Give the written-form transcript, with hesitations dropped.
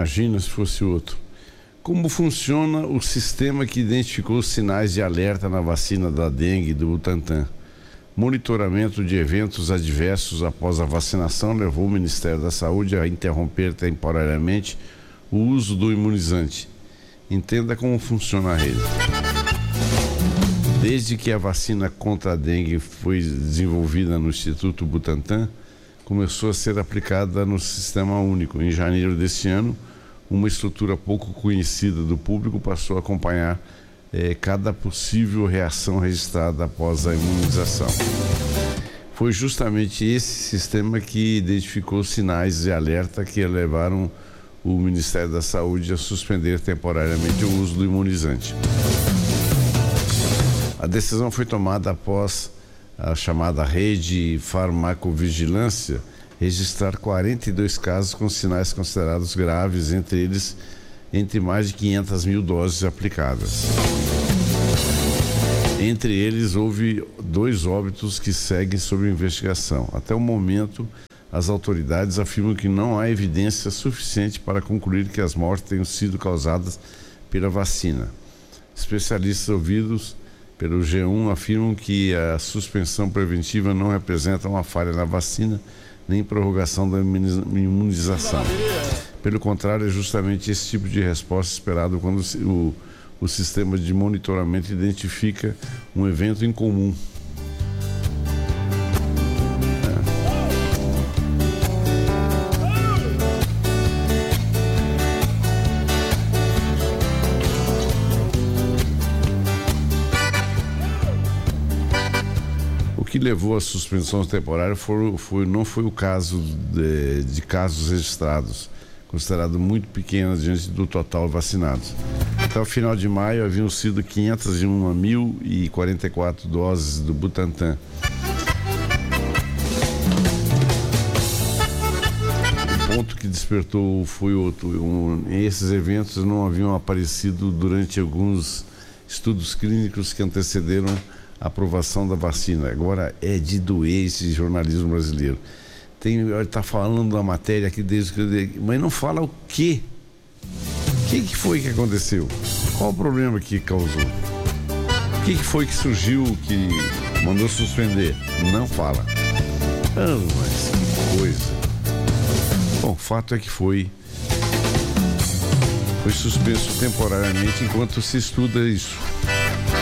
imagina se fosse outro. Como funciona o sistema que identificou os sinais de alerta na vacina da dengue do Butantan? Monitoramento de eventos adversos após a vacinação levou o Ministério da Saúde a interromper temporariamente o uso do imunizante. Entenda como funciona a rede. Desde que a vacina contra a dengue foi desenvolvida no Instituto Butantan, começou a ser aplicada no Sistema Único. Em janeiro deste ano, uma estrutura pouco conhecida do público passou a acompanhar cada possível reação registrada após a imunização. Foi justamente esse sistema que identificou os sinais de alerta que levaram o Ministério da Saúde a suspender temporariamente o uso do imunizante. A decisão foi tomada após a chamada rede farmacovigilância registrar 42 casos com sinais considerados graves, entre mais de 500 mil doses aplicadas. Entre eles, houve 2 óbitos que seguem sob investigação. Até o momento, as autoridades afirmam que não há evidência suficiente para concluir que as mortes tenham sido causadas pela vacina. Especialistas ouvidos pelo G1 afirmam que a suspensão preventiva não representa uma falha na vacina nem prorrogação da imunização. Pelo contrário, é justamente esse tipo de resposta esperado quando o sistema de monitoramento identifica um evento incomum. O que levou à suspensão temporária não foi o caso de casos registrados, considerado muito pequeno diante do total vacinados. Até o final de maio haviam sido 501.044 doses do Butantan. O ponto que despertou foi outro. Esses eventos não haviam aparecido durante alguns estudos clínicos que antecederam a aprovação da vacina. Agora é de doer esse jornalismo brasileiro. Está falando da matéria aqui desde que... Mas não fala o quê? O que foi que aconteceu? Qual o problema que causou? O que foi que surgiu que mandou suspender? Não fala. Mas que coisa. Bom, o fato é que foi suspenso temporariamente enquanto se estuda isso.